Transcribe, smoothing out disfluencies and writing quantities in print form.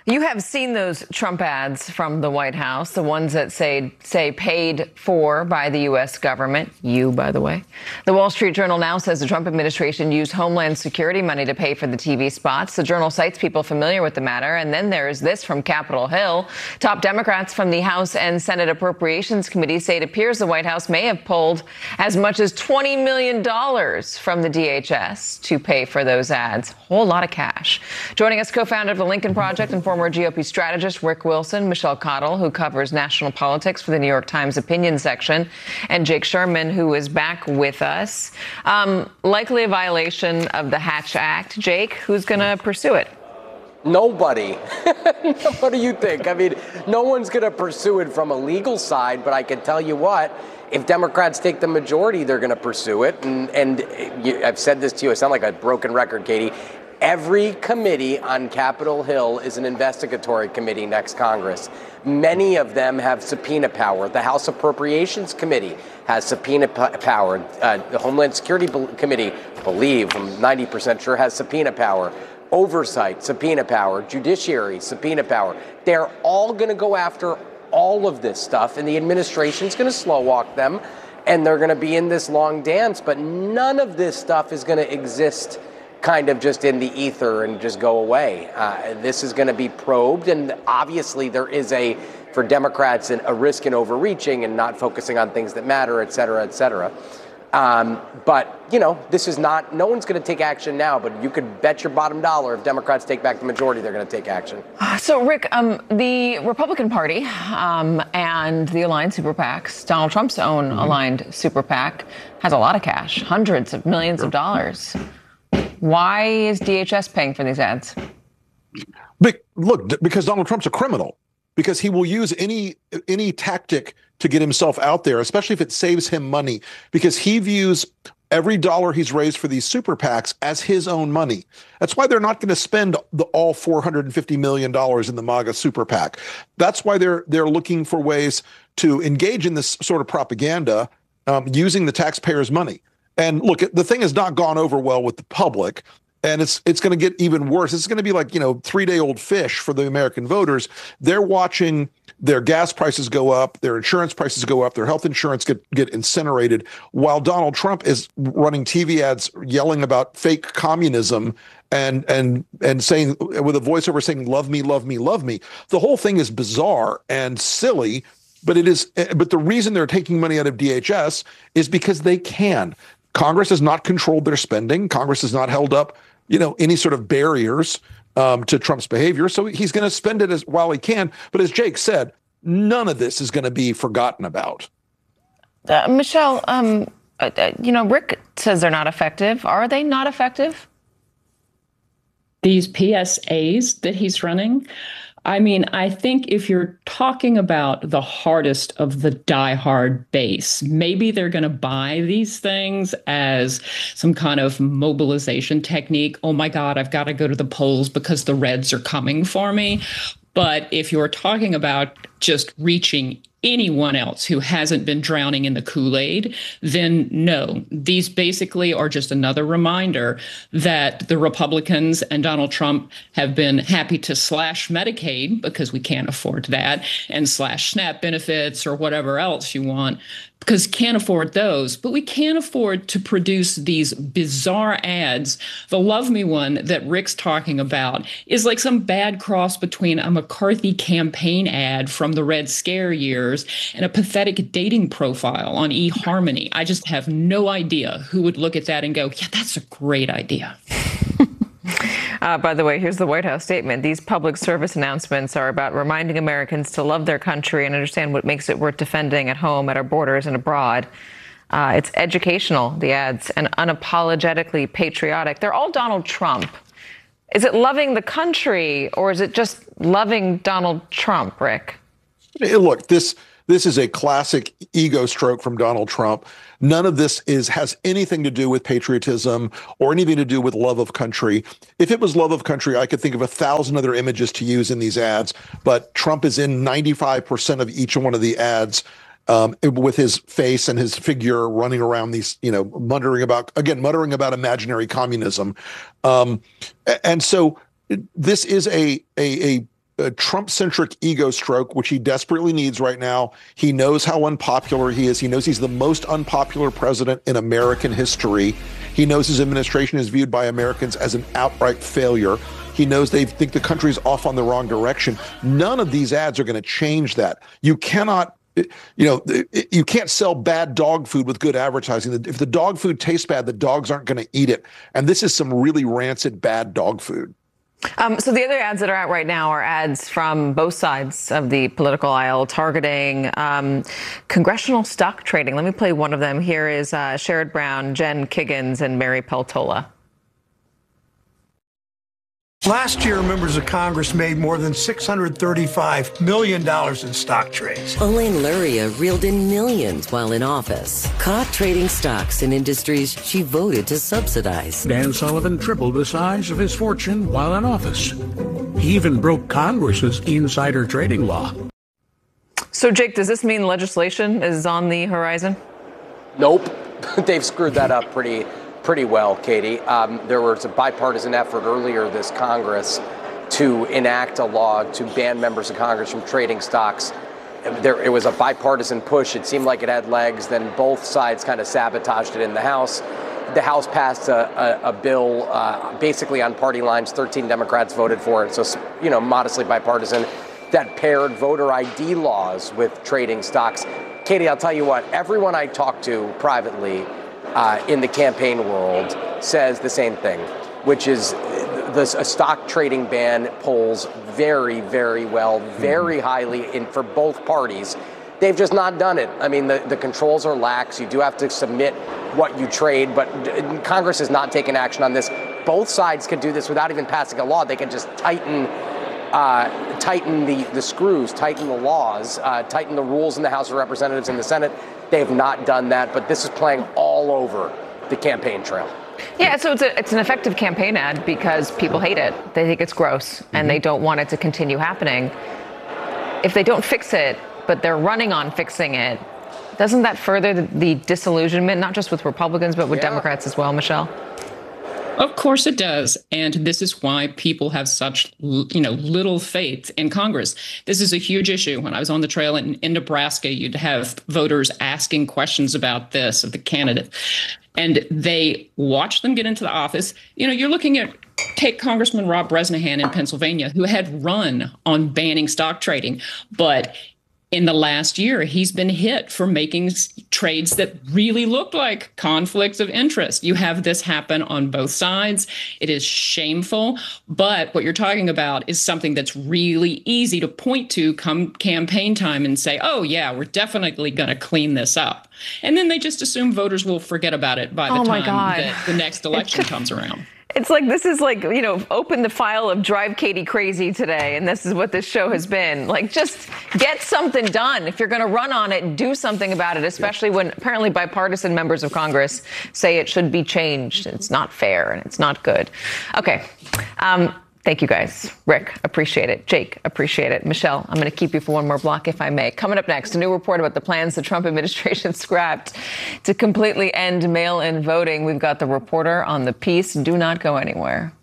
You have seen those Trump ads from the White House, the ones that say paid for by the U.S. government. You, by the way. The Wall Street Journal now says the Trump administration used Homeland Security money to pay for the TV spots. The Journal cites people familiar with the matter. And then there's this from Capitol Hill. Top Democrats from the House and Senate Appropriations Committee say it appears the White House may have pulled as much as $20 million from the DHS to pay for those ads. Whole lot of cash. Joining us, co-founder of the Lincoln Project and former GOP strategist Rick Wilson, Michelle Cottle, who covers national politics for the New York Times opinion section, and Jake Sherman, who is back with us. Likely a violation of the Hatch Act. Jake, who's going to pursue it? Nobody. What do you think? I mean, no one's going to pursue it from a legal side, but I can tell you what, if Democrats take the majority, they're going to pursue it. And I've said this to you, I sound like a broken record, Katie. Every committee on Capitol Hill is an investigatory committee next Congress. Many of them have subpoena power. The House Appropriations Committee has subpoena power. The Homeland Security Committee, I'm 90% sure, has subpoena power. Oversight, subpoena power. Judiciary, subpoena power. They're all going to go after all of this stuff, and the administration's going to slow walk them, and they're going to be in this long dance. But none of this stuff is going to exist kind of just in the ether and just go away. This is going to be probed, and obviously there is for Democrats, a risk in overreaching and not focusing on things that matter, et cetera, et cetera. But, this is not, no one's going to take action now, but you could bet your bottom dollar if Democrats take back the majority, they're going to take action. So, Rick, the Republican Party and the aligned super PACs, Donald Trump's own aligned super PAC, has a lot of cash, hundreds of millions of dollars. Why is DHS paying for these ads? Look, because Donald Trump's a criminal, because he will use any tactic to get himself out there, especially if it saves him money, because he views every dollar he's raised for these super PACs as his own money. That's why they're not going to spend all $450 million in the MAGA super PAC. That's why they're looking for ways to engage in this sort of propaganda using the taxpayers' money. And look, the thing has not gone over well with the public, and it's going to get even worse. It's going to be like, 3-day-old fish for the American voters. They're watching their gas prices go up, their insurance prices go up, their health insurance get incinerated, while Donald Trump is running TV ads yelling about fake communism and saying, with a voiceover saying, "Love me, love me, love me." The whole thing is bizarre and silly, but the reason they're taking money out of DHS is because they can. Congress has not controlled their spending. Congress has not held up, any sort of barriers to Trump's behavior. So he's going to spend it while he can. But as Jake said, none of this is going to be forgotten about. Michelle, Rick says they're not effective. Are they not effective? These PSAs that he's running? I mean, I think if you're talking about the hardest of the diehard base, maybe they're going to buy these things as some kind of mobilization technique. Oh, my God, I've got to go to the polls because the Reds are coming for me. But if you're talking about just reaching anyone else who hasn't been drowning in the Kool-Aid, then no. These basically are just another reminder that the Republicans and Donald Trump have been happy to slash Medicaid because we can't afford that, and slash SNAP benefits or whatever else you want, because can't afford those. But we can't afford to produce these bizarre ads. The Love Me one that Rick's talking about is like some bad cross between a McCarthy campaign ad from the Red Scare years and a pathetic dating profile on eHarmony. I just have no idea who would look at that and go, yeah, that's a great idea. By the way, here's the White House statement. These public service announcements are about reminding Americans to love their country and understand what makes it worth defending at home, at our borders, and abroad. It's educational, the ads, and unapologetically patriotic. They're all Donald Trump. Is it loving the country, or is it just loving Donald Trump, Rick? Look, this is a classic ego stroke from Donald Trump. None of this has anything to do with patriotism or anything to do with love of country. If it was love of country, I could think of 1,000 other images to use in these ads, but Trump is in 95% of each one of the ads with his face and his figure running around these, muttering about imaginary communism. And so this is a a Trump-centric ego stroke, which he desperately needs right now. He knows how unpopular he is. He knows he's the most unpopular president in American history. He knows his administration is viewed by Americans as an outright failure. He knows they think the country's off on the wrong direction. None of these ads are going to change that. You cannot, you can't sell bad dog food with good advertising. If the dog food tastes bad, the dogs aren't going to eat it. And this is some really rancid, bad dog food. So the other ads that are out right now are ads from both sides of the political aisle targeting congressional stock trading. Let me play one of them. Here is Sherrod Brown, Jen Kiggins, and Mary Peltola. Last year, members of Congress made more than $635 million in stock trades. Elaine Luria reeled in millions while in office, caught trading stocks in industries she voted to subsidize. Dan Sullivan tripled the size of his fortune while in office. He even broke Congress's insider trading law. So, Jake, does this mean legislation is on the horizon? Nope. They've screwed that up pretty well, Katie. There was a bipartisan effort earlier this Congress to enact a law to ban members of Congress from trading stocks. It was a bipartisan push. It seemed like it had legs. Then both sides kind of sabotaged it in the House. The House passed a bill basically on party lines. 13 Democrats voted for it. So, modestly bipartisan, that paired voter ID laws with trading stocks. Katie, I'll tell you what, everyone I talk to privately in the campaign world says the same thing, which is a stock trading ban polls very, very well, very highly for both parties. They've just not done it. I mean, the controls are lax. You do have to submit what you trade, but Congress has not taken action on this. Both sides could do this without even passing a law. They can just tighten the screws, tighten the laws, tighten the rules in the House of Representatives and the Senate. They have not done that, but this is playing all over the campaign trail. Yeah, so it's an effective campaign ad because people hate it. They think it's gross, and they don't want it to continue happening. If they don't fix it, but they're running on fixing it, doesn't that further the disillusionment, not just with Republicans, but with Democrats as well, Michelle? Of course it does. And this is why people have such, little faith in Congress. This is a huge issue. When I was on the trail in Nebraska, you'd have voters asking questions about this of the candidate. And they watch them get into the office. You're looking at, take Congressman Rob Bresnahan in Pennsylvania, who had run on banning stock trading. But in the last year, he's been hit for making trades that really look like conflicts of interest. You have this happen on both sides. It is shameful. But what you're talking about is something that's really easy to point to come campaign time and say, oh, yeah, we're definitely going to clean this up. And then they just assume voters will forget about it by the time that the next election comes around. It's like, this is like, open the file of Drive Katie Crazy today, and this is what this show has been. Like, just get something done. If you're going to run on it, do something about it, especially when apparently bipartisan members of Congress say it should be changed. It's not fair, and it's not good. Okay. Thank you, guys. Rick, appreciate it. Jake, appreciate it. Michelle, I'm going to keep you for one more block, if I may. Coming up next, a new report about the plans the Trump administration scrapped to completely end mail-in voting. We've got the reporter on the piece. Do not go anywhere.